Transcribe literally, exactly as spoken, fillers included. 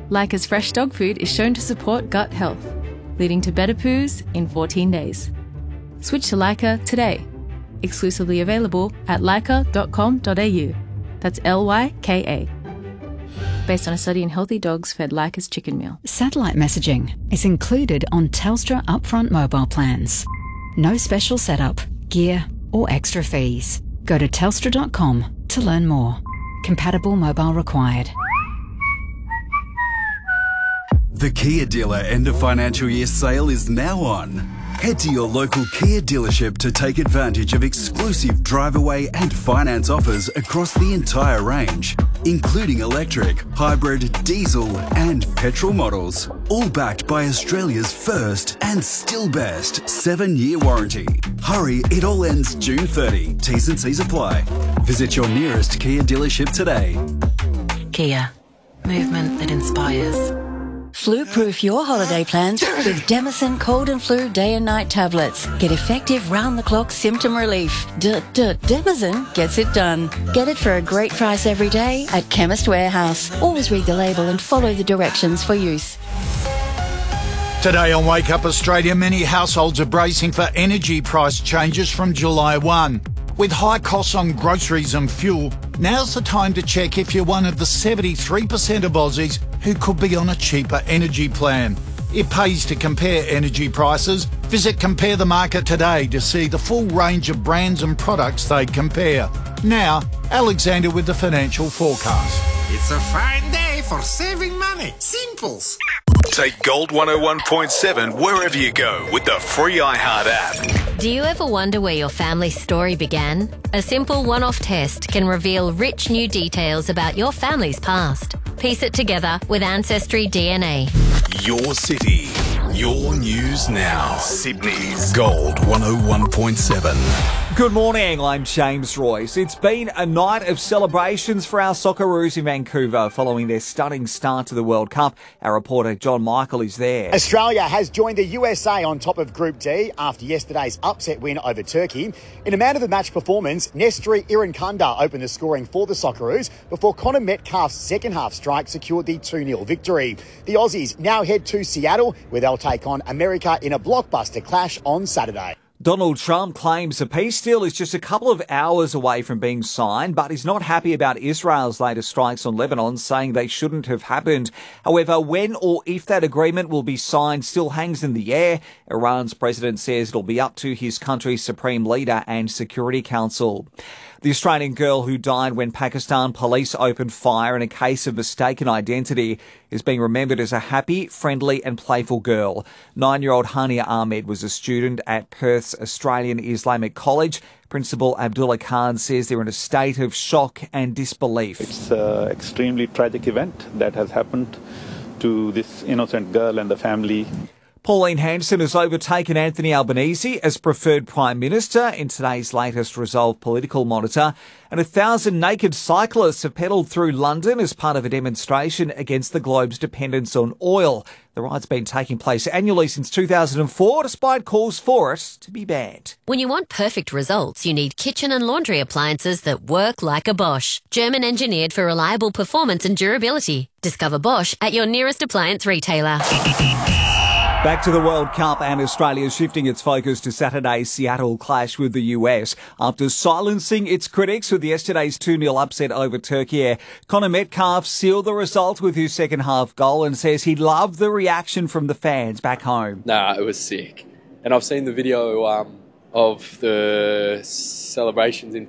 Leica's fresh dog food is shown to support gut health, leading to better poos in fourteen days. Switch to Leica today. Exclusively available at leica dot com dot a u. That's L Y K A. Based on a study in healthy dogs fed Leica's chicken meal. Satellite messaging is included on Telstra upfront mobile plans. No special setup, gear or extra fees. Go to telstra dot com to learn more. Compatible mobile required. The Kia dealer end of financial year sale is now on. Head to your local Kia dealership to take advantage of exclusive drive away and finance offers across the entire range, including electric, hybrid, diesel and petrol models, all backed by Australia's first and still best seven-year warranty. Hurry, it all ends June thirtieth. T's and C's apply. Visit your nearest Kia dealership today. Kia. Movement that inspires. Flu-proof your holiday plans with Demicin cold and flu day and night tablets. Get effective round-the-clock symptom relief. D-d- Demicin gets it done. Get it for a great price every day at Chemist Warehouse. Always read the label and follow the directions for use. Today on Wake Up Australia, many households are bracing for energy price changes from July first. With high costs on groceries and fuel, now's the time to check if you're one of the seventy-three percent of Aussies who could be on a cheaper energy plan. It pays to compare energy prices. Visit Compare the Market today to see the full range of brands and products they compare. Now, Alexander with the financial forecast. It's a fine day for saving money. Simples. Take Gold one oh one point seven wherever you go with the free iHeart app. Do you ever wonder where your family's story began? A simple one-off test can reveal rich new details about your family's past. Piece it together with Ancestry D N A. Your city, your news now. Sydney's Gold one oh one point seven. Good morning, I'm James Royce. It's been a night of celebrations for our Socceroos in Vancouver following their stunning start to the World Cup. Our reporter John Michael is there. Australia has joined the U S A on top of Group D after yesterday's upset win over Turkey. In a man-of-the-match performance, Nestori Irankunda opened the scoring for the Socceroos before Connor Metcalf's second-half strike secured the two nil victory. The Aussies now head to Seattle, where they'll take on America in a blockbuster clash on Saturday. Donald Trump claims a peace deal is just a couple of hours away from being signed, but he's not happy about Israel's latest strikes on Lebanon, saying they shouldn't have happened. However, when or if that agreement will be signed still hangs in the air. Iran's president says it'll be up to his country's supreme leader and Security Council. The Australian girl who died when Pakistan police opened fire in a case of mistaken identity is being remembered as a happy, friendly and playful girl. Nine-year-old Hania Ahmed was a student at Perth's Australian Islamic College. Principal Abdullah Khan says they're in a state of shock and disbelief. It's an extremely tragic event that has happened to this innocent girl and the family. Pauline Hanson has overtaken Anthony Albanese as preferred Prime Minister in today's latest Resolve political monitor, and a thousand naked cyclists have pedalled through London as part of a demonstration against the globe's dependence on oil. The ride's been taking place annually since two thousand four, despite calls for it to be banned. When you want perfect results, you need kitchen and laundry appliances that work like a Bosch. German engineered for reliable performance and durability. Discover Bosch at your nearest appliance retailer. Back to the World Cup, and Australia shifting its focus to Saturday's Seattle clash with the U S. After silencing its critics with yesterday's two nil upset over Turkey, Connor Metcalf sealed the result with his second half goal and says he loved the reaction from the fans back home. Nah, it was sick. And I've seen the video um, of the celebrations in